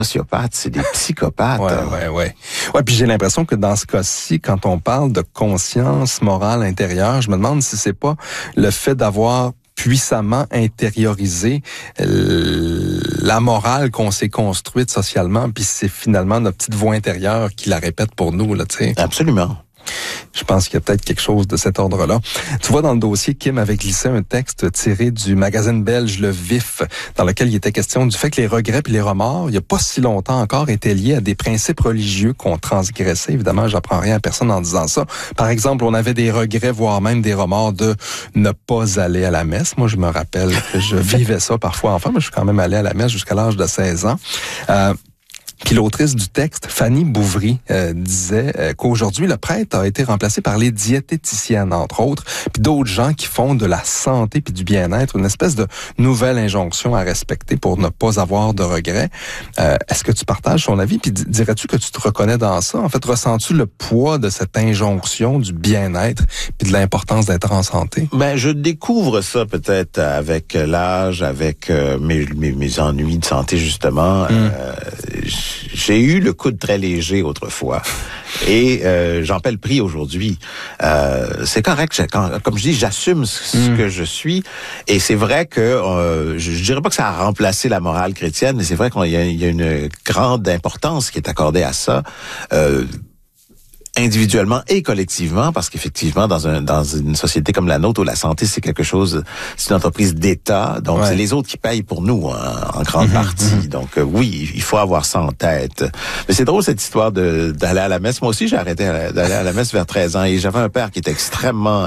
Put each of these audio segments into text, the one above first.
sociopathes, c'est des psychopathes. Ouais, puis j'ai l'impression que dans ce cas-ci, quand on parle de conscience morale intérieure, je me demande si c'est pas le fait d'avoir puissamment intériorisé la morale qu'on s'est construite socialement, puis c'est finalement notre petite voix intérieure qui la répète pour nous, là, tu sais. Absolument. Je pense qu'il y a peut-être quelque chose de cet ordre-là. Tu vois, dans le dossier, Kim avait glissé un texte tiré du magazine belge Le Vif, dans lequel il était question du fait que les regrets et les remords, il n'y a pas si longtemps encore, étaient liés à des principes religieux qu'on transgressait. Évidemment, j'apprends rien à personne en disant ça. Par exemple, on avait des regrets, voire même des remords de ne pas aller à la messe. Moi, je me rappelle que je vivais ça parfois enfant, mais je suis quand même allé à la messe jusqu'à l'âge de 16 ans. Puis l'autrice du texte, Fanny Bouvry, disait qu'aujourd'hui, le prêtre a été remplacé par les diététiciennes, entre autres, puis d'autres gens qui font de la santé puis du bien-être une espèce de nouvelle injonction à respecter pour ne pas avoir de regrets. Est-ce que tu partages ton avis? Puis dirais-tu que tu te reconnais dans ça? En fait, ressens-tu le poids de cette injonction du bien-être puis de l'importance d'être en santé? Ben, je découvre ça peut-être avec l'âge, avec mes ennuis de santé, justement. J'ai eu le coude très léger autrefois et j'en paie le prix aujourd'hui. C'est correct, comme je dis, j'assume ce que je suis et c'est vrai que je dirais pas que ça a remplacé la morale chrétienne, mais c'est vrai qu'il y a une grande importance qui est accordée à ça. Individuellement et collectivement, parce qu'effectivement, dans une société comme la nôtre où la santé, c'est quelque chose, c'est une entreprise d'État, donc c'est les autres qui payent pour nous, en grande partie. Donc oui, il faut avoir ça en tête. Mais c'est drôle cette histoire d'aller à la messe. Moi aussi, j'ai arrêté d'aller à la messe vers 13 ans et j'avais un père qui était extrêmement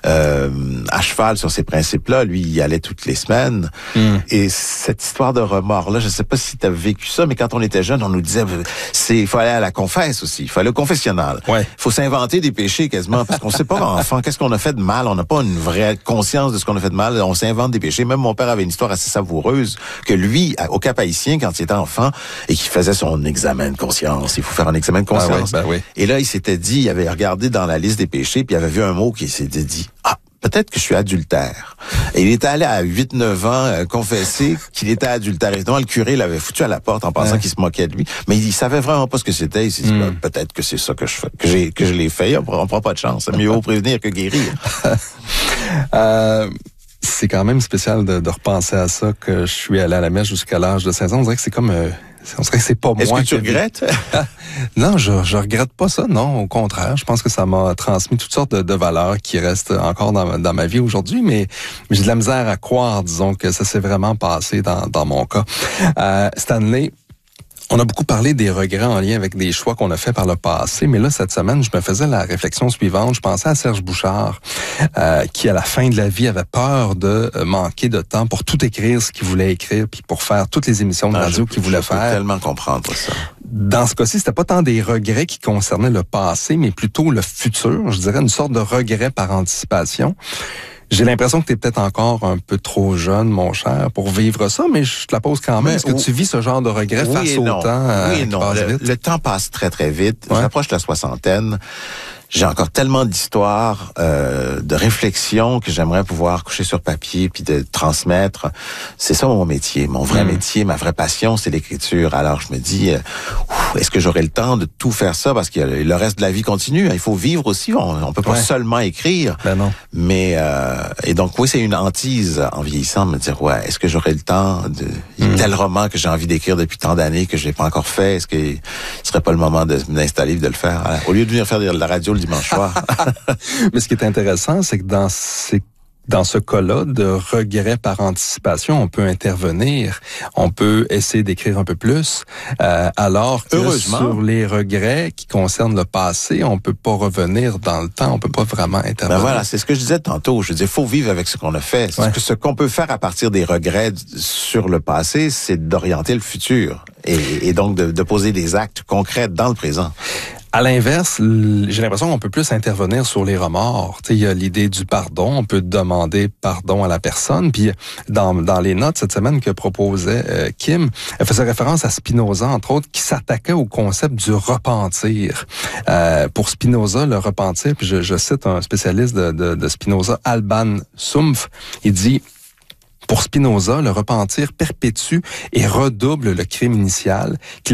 à cheval sur ces principes-là. Lui, il y allait toutes les semaines. Et cette histoire de remords-là, je sais pas si tu as vécu ça, mais quand on était jeune, on nous disait, il faut aller à la confesse aussi, il faut aller au confessionnal. Il faut s'inventer des péchés quasiment, parce qu'on sait pas, enfant, qu'est-ce qu'on a fait de mal. On n'a pas une vraie conscience de ce qu'on a fait de mal. On s'invente des péchés. Même mon père avait une histoire assez savoureuse que lui, au Cap-Haïtien, quand il était enfant, et qu'il faisait son examen de conscience. Il faut faire un examen de conscience. Et là, il s'était dit, il avait regardé dans la liste des péchés, puis il avait vu un mot qui s'était dit, peut-être que je suis adultère. Et il était allé à 8-9 ans confesser qu'il était adultère. Évidemment, le curé l'avait foutu à la porte en pensant qu'il se moquait de lui. Mais il savait vraiment pas ce que c'était. Il s'est dit, peut-être que c'est ça que je fais, que je l'ai fait. On prend pas de chance. Mieux vaut prévenir que guérir. C'est quand même spécial de repenser à ça, que je suis allé à la messe jusqu'à l'âge de 16 ans. On dirait que c'est comme... on dirait que c'est pas moi. Est-ce que tu regrettes? Non, je regrette pas ça, non. Au contraire, je pense que ça m'a transmis toutes sortes de valeurs qui restent encore dans ma vie aujourd'hui, mais j'ai de la misère à croire, disons, que ça s'est vraiment passé dans mon cas. Stanley, on a beaucoup parlé des regrets en lien avec des choix qu'on a fait par le passé, mais là, cette semaine, je me faisais la réflexion suivante. Je pensais à Serge Bouchard, qui, à la fin de la vie, avait peur de manquer de temps pour tout écrire ce qu'il voulait écrire, puis pour faire toutes les émissions de radio qu'il voulait faire. Je peux tellement comprendre ça. Dans ce cas-ci, c'était pas tant des regrets qui concernaient le passé, mais plutôt le futur. Je dirais une sorte de regret par anticipation. J'ai l'impression que tu es peut-être encore un peu trop jeune, mon cher, pour vivre ça, mais je te la pose quand même. Est-ce que tu vis ce genre de regret face au temps? Oui et non. Le temps passe très, très vite. J'approche de la soixantaine. J'ai encore tellement d'histoires, de réflexions que j'aimerais pouvoir coucher sur papier puis de transmettre. C'est ça mon métier, mon vrai métier, ma vraie passion, c'est l'écriture. Alors je me dis, est-ce que j'aurai le temps de tout faire ça? Parce que le reste de la vie continue. Il faut vivre aussi. On peut pas seulement écrire. Ben non. Mais et donc oui, c'est une hantise en vieillissant de me dire est-ce que j'aurai le temps de tel roman que j'ai envie d'écrire depuis tant d'années que je l'ai pas encore fait? Est-ce que ce serait pas le moment de m'installer et de le faire au lieu de venir faire de la radio le dimanche soir? Mais ce qui est intéressant, c'est que dans ce cas-là de regret par anticipation, on peut intervenir, on peut essayer d'écrire un peu plus, alors que sur les regrets qui concernent le passé, on peut pas revenir dans le temps, on peut pas vraiment intervenir. Ben voilà, c'est ce que je disais tantôt. Je disais, faut vivre avec ce qu'on a fait. Ce qu'on peut faire à partir des regrets sur le passé, c'est d'orienter le futur et donc de poser des actes concrets dans le présent. À l'inverse, j'ai l'impression qu'on peut plus intervenir sur les remords. Tu sais, il y a l'idée du pardon. On peut demander pardon à la personne. Puis dans les notes cette semaine que proposait Kim, elle faisait référence à Spinoza, entre autres, qui s'attaquait au concept du repentir. Pour Spinoza, le repentir, puis je cite un spécialiste de Spinoza, Alban Sumpf, il dit: Pour Spinoza, le repentir perpétue et redouble le crime initial, qu'il